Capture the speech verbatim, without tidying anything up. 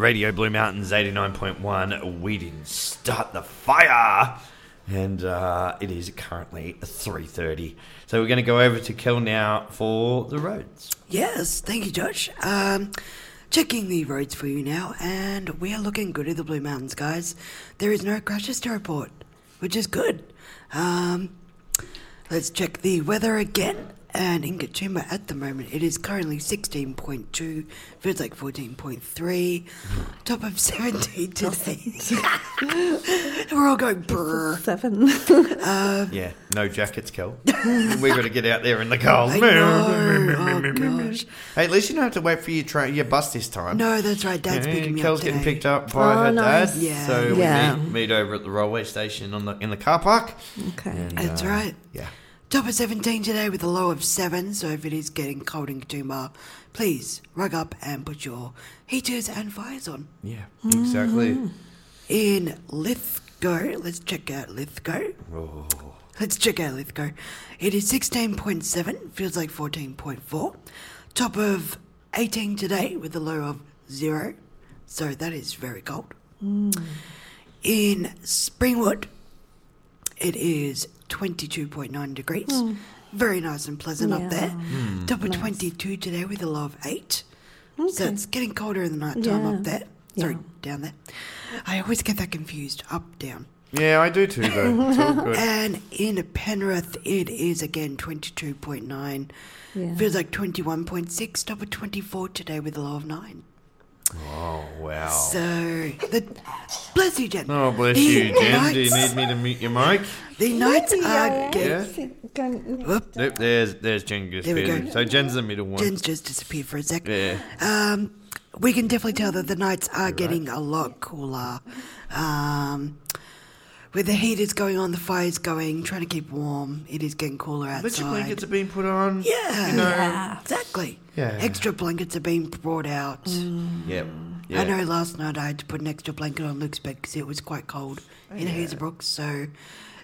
Radio Blue Mountains eighty-nine point one. We didn't start the fire. And uh, it is currently three thirty. So we're going to go over to Kel now for the roads. Yes, thank you, Josh. Um, checking the roads for you now, and we are looking good at the Blue Mountains, guys. There is no crashes to report, which is good. Um, let's check the weather again. And in Katoomba at the moment, it is currently sixteen point two, feels like fourteen point three, top of seventeen today. We're all going brrr. Seven. uh, yeah, no jackets, Kel. We've got to get out there in the cold. I know. Oh, gosh. Hey, at least you don't have to wait for your train, your bus this time. No, that's right. Dad's Yeah, picking me Kel's up getting today. picked up by Oh, her nice. dad. Yeah. So Yeah. we meet, meet over at the railway station on the in the car park. Okay. And, That's uh, right. Yeah. Top of seventeen today with a low of seven, so if it is getting cold in Katoomba, please rug up and put your heaters and fires on. Yeah, exactly. In Lithgow, let's check out Lithgow. Oh. Let's check out Lithgow. It is sixteen point seven, feels like fourteen point four. Top of eighteen today with a low of zero, so that is very cold. Mm. In Springwood, it is twenty-two point nine degrees. Mm. Very nice and pleasant Yeah. up there. Mm. Top of Nice. twenty-two today with a low of eight. So Okay. it's getting colder in the night time Yeah. up there. Sorry, Yeah. down there. I always get that confused. Up, down. Yeah, I do too, though. It's all good. And in Penrith, it is again twenty-two point nine. Yeah. Feels like twenty-one point six. Top of twenty-four today with a low of nine. Oh, wow. So, the, bless you, Jen. Oh, bless The you, Jen. Do you nights- need me to mute your mic? The nights are Yeah. getting... Whoop, Nope, there's there's Jen There we Goosebeard. go. So Jen's the middle one. Jen's just disappeared for a sec. Yeah. Um, we can definitely tell that the nights are getting a lot cooler. Um, with the heaters going on, the fires going, trying to keep warm, it is getting cooler outside. But your blankets are being put on. Yeah, You know. Yeah. exactly. Yeah. Extra blankets are being brought out. Yep. I Yeah. know last night I had to put an extra blanket on Luke's bed because it was quite cold in Hazelbrook. So